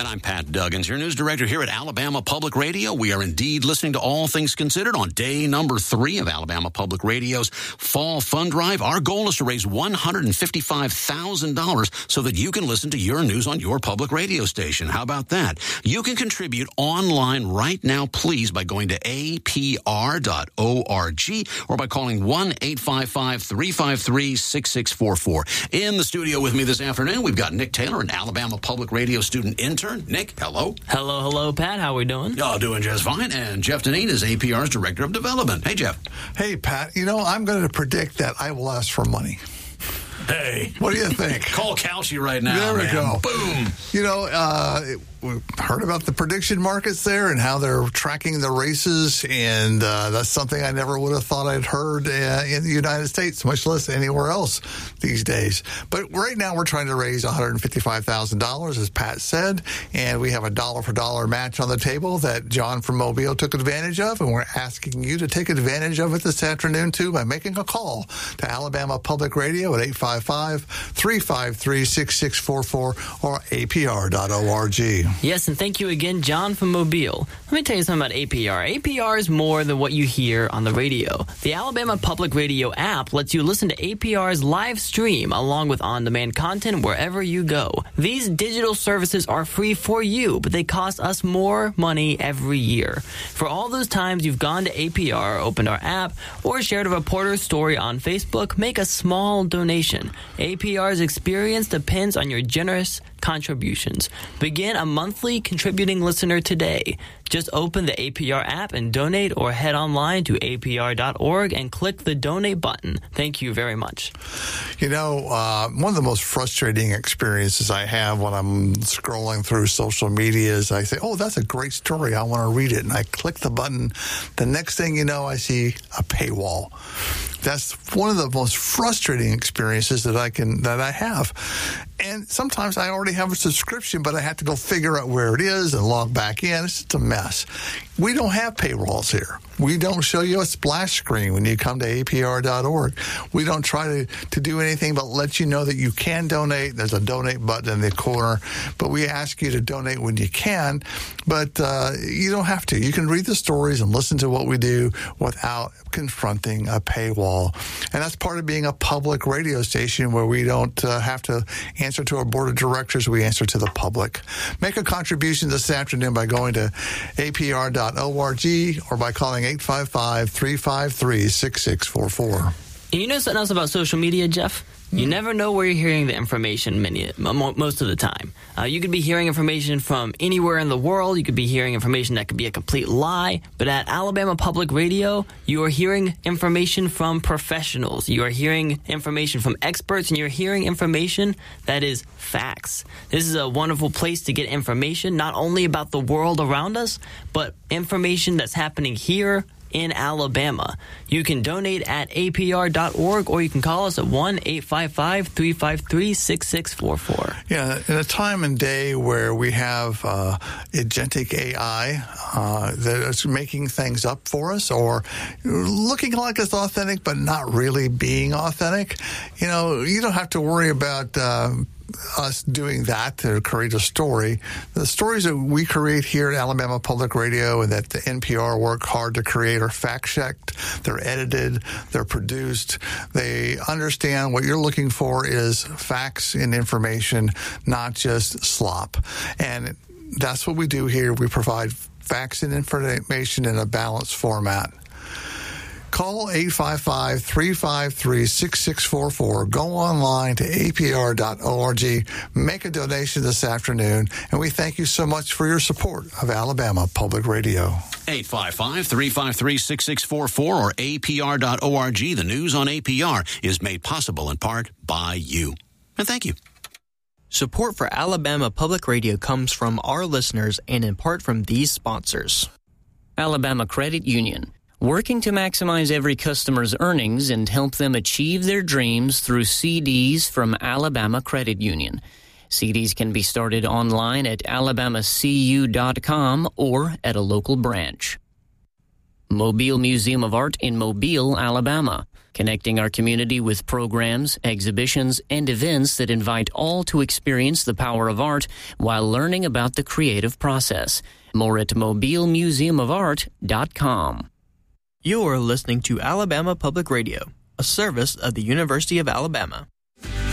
I'm Pat Duggins, your news director here at Alabama Public Radio. We are indeed listening to All Things Considered on day number 3 of Alabama Public Radio's Fall Fund Drive. Our goal is to raise $155,000 so that you can listen to your news on your public radio station. How about that? You can contribute online right now, please, by going to apr.org or by calling 1-855-353-6644. In the studio with me this afternoon, we've got Nick Taylor, an Alabama Public Radio student intern. Nick, hello. Hello, Pat. How are we doing? Oh, doing just fine. And Jeff Deneen is APR's Director of Development. Hey, Jeff. Hey, Pat. You know, I'm going to predict that I will ask for money. Hey. What do you think? Call Kalshi right now. There we go. Boom. You know, we've heard about the prediction markets there and how they're tracking the races, and that's something I never would have thought I'd heard in the United States, much less anywhere else these days. But right now we're trying to raise $155,000, as Pat said, and we have a dollar-for-dollar match on the table that John from Mobile took advantage of, and we're asking you to take advantage of it this afternoon, too, by making a call to Alabama Public Radio at 855-353-6644 or apr.org. Yes, and thank you again, John from Mobile. Let me tell you something about APR. APR is more than what you hear on the radio. The Alabama Public Radio app lets you listen to APR's live stream along with on-demand content wherever you go. These digital services are free for you, but they cost us more money every year. For all those times you've gone to APR, opened our app, or shared a reporter's story on Facebook, make a small donation. APR's experience depends on your generous contributions. Begin a monthly contributing listener today. Just open the APR app and donate, or head online to apr.org and click the donate button. Thank you very much. You know, one of the most frustrating experiences I have when I'm scrolling through social media is I say, oh, that's a great story. I want to read it. And I click the button. The next thing you know, I see a paywall. That's one of the most frustrating experiences that I have. And sometimes I already have a subscription, but I have to go figure out where it is and log back in. It's just a mess. We don't have paywalls here. We don't show you a splash screen when you come to apr.org. We don't try to do anything but let you know that you can donate. There's a donate button in the corner, but we ask you to donate when you can. But you don't have to. You can read the stories and listen to what we do without confronting a paywall. And that's part of being a public radio station where we don't have to answer to our board of directors. We answer to the public. Make a contribution this afternoon by going to apr.org or by calling 855-353-6644. And you know something else about social media, Jeff? You never know where you're hearing the information most of the time. You could be hearing information from anywhere in the world. You could be hearing information that could be a complete lie. But at Alabama Public Radio, you are hearing information from professionals. You are hearing information from experts, and you're hearing information that is facts. This is a wonderful place to get information, not only about the world around us, but information that's happening here in Alabama. You can donate at apr.org, or you can call us at 1-855-353-6644. Yeah, in a time and day where we have agentic AI that is making things up for us or looking like it's authentic but not really being authentic, you know, you don't have to worry about us doing that to create a story. The stories that we create here at Alabama Public Radio and that the NPR work hard to create are fact-checked, they're edited, they're produced. They understand what you're looking for is facts and information, not just slop. And that's what we do here. We provide facts and information in a balanced format. Call 855-353-6644. Go online to apr.org. Make a donation this afternoon. And we thank you so much for your support of Alabama Public Radio. 855-353-6644 or apr.org. The news on APR is made possible in part by you. And thank you. Support for Alabama Public Radio comes from our listeners and in part from these sponsors. Alabama Credit Union, working to maximize every customer's earnings and help them achieve their dreams through CDs from Alabama Credit Union. CDs can be started online at alabamacu.com or at a local branch. Mobile Museum of Art in Mobile, Alabama. connecting our community with programs, exhibitions, and events that invite all to experience the power of art while learning about the creative process. More at mobilemuseumofart.com. You are listening to Alabama Public Radio, a service of the University of Alabama.